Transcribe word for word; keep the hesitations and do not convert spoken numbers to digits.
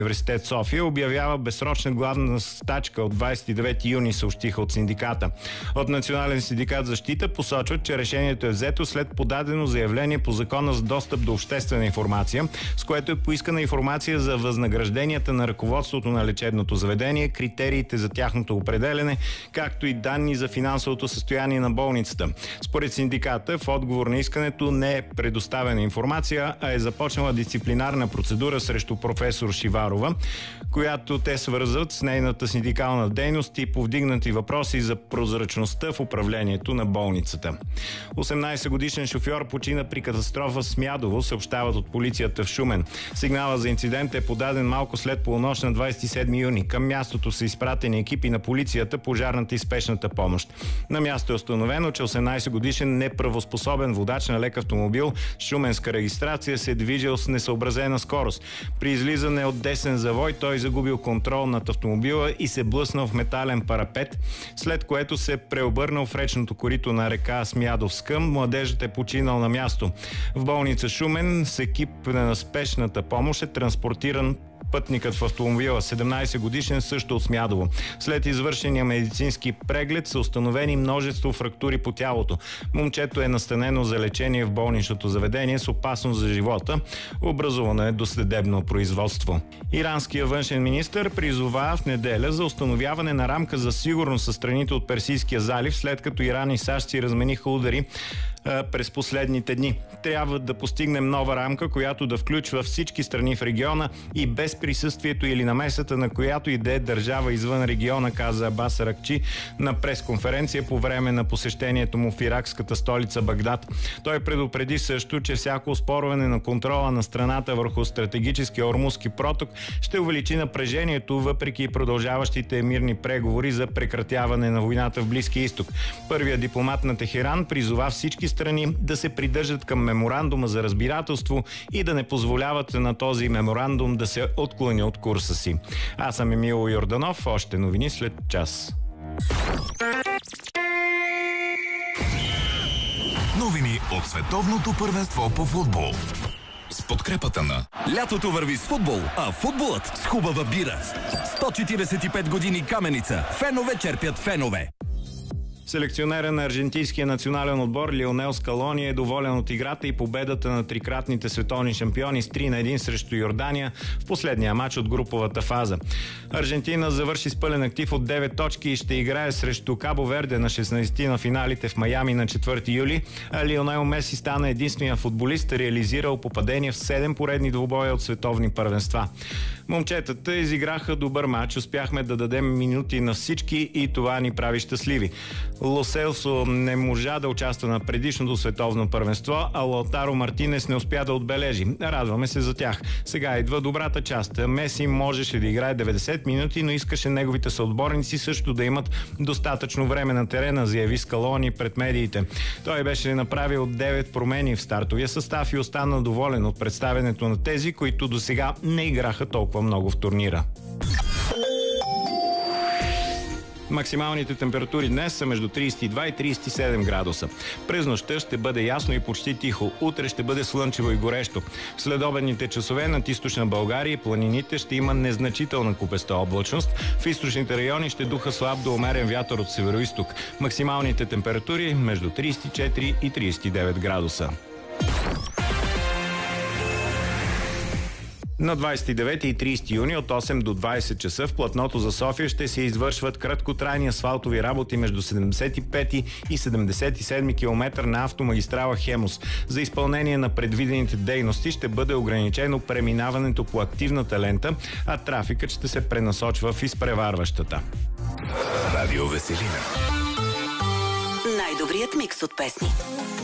университет София обявява безсрочна главна стачка от двадесет и девети юни, съобщиха от синдиката. От Национален синдикат защита посочват, че решението е взето след подадено заявление по Закона за достъп до обществена информация, с което е поискана информация за възнагражденията на ръководството на лечебното заведение, критериите за тяхното определене, както и данни за финансовото състояние на болницата. Според синдиката, в отговор на искането не е предоставена информация, а е започнала дисциплинарна процедура срещу професор Шиварова, която те свързват с нейната синдикална дейност и повдигнати въпроси за прозрачността в управлението на болницата. осемнадесетгодишен шофьор почина при катастрофа в Смядово, съобщават от полицията в Шумен. Сигнала за инцидент е подаден малко след полунощ на двадесет и седми юни. Към мястото са изпратени екипи на полицията, пожарната и спешната помощ. На място е установено, че осемнадесетгодишен неправоспособен водач на лек автомобил с шуменска регистрация се е движил с несъобразена скорост. При излизане от десен завой той загубил контрол над автомобила и се блъснал в метален парапет, след което се преобърнал в речното корито на река Смядовска. Младежът е починал на място. В болница Шумен с екип на спешната помощ е транспортиран пътникът в автомобила, седемнадесет годишен, също от Смядово. След извършения медицински преглед са установени множество фрактури по тялото. Момчето е настанено за лечение в болничното заведение с опасност за живота. Образувано е досъдебно производство. Иранският външен министър призова в неделя за установяване на рамка за сигурност със страните от Персийския залив, след като Иран и САЩ си размениха удари а, през последните дни. Трябва да постигнем нова рамка, която да включва всички страни в региона и без присъствието или намесата на която и да е държава извън региона, каза Абас Аракчи на пресконференция по време на посещението му в иракската столица Багдад. Той предупреди също, че всяко оспорване на контрола на страната върху стратегическия Ормузски проток ще увеличи напрежението, въпреки продължаващите мирни преговори за прекратяване на войната в Близкия изток. Първият дипломат на Техеран призова всички страни да се придържат към меморандума за разбирателство и да не позволяват на този меморандум да се отклони от курса си. Аз съм Емил Йорданов. Още новини след час. Новини от световното първенство по футбол. С подкрепата на... Лятото върви с футбол, а футболът с хубава бира. сто четиридесет и пет години Каменица. Фенове черпят фенове. Селекционера на аржентинския национален отбор Лионел Скалони е доволен от играта и победата на трикратните световни шампиони с три на едно срещу Йордания в последния матч от груповата фаза. Аржентина завърши с пълен актив от девет точки и ще играе срещу Кабо Верде на шестнадесети на финалите в Майами на четвърти юли, а Лионел Меси стана единствения футболист, реализирал попадение в седем поредни двубоя от световни първенства. Момчетата изиграха добър матч, успяхме да дадем минути на всички и това ни прави щастливи. Ло Селсо не можа да участва на предишното световно първенство, а Лаутаро Мартинес не успя да отбележи. Радваме се за тях. Сега идва добрата част. Меси можеше да играе деветдесет минути, но искаше неговите съотборници също да имат достатъчно време на терена, заяви Скалони пред медиите. Той беше направил девет промени в стартовия състав и остана доволен от представянето на тези, които досега не играха толкова много в турнира. Максималните температури днес са между тридесет и два и тридесет и седем градуса. През нощта ще бъде ясно и почти тихо. Утре ще бъде слънчево и горещо. В следобедните часове над източна България и планините ще има незначителна купеста облачност. В източните райони ще духа слаб до умерен вятър от североизток. Максималните температури между тридесет и четири и тридесет и девет градуса. На двадесет и девети и тридесети юни от осем до двадесет часа в платното за София ще се извършват краткотрайни асфалтови работи между седемдесет и пети и седемдесет и седми километър на автомагистрала Хемус. За изпълнение на предвидените дейности ще бъде ограничено преминаването по активната лента, а трафикът ще се пренасочва в изпреварващата. Радио Веселина. Най-добрият микс от песни.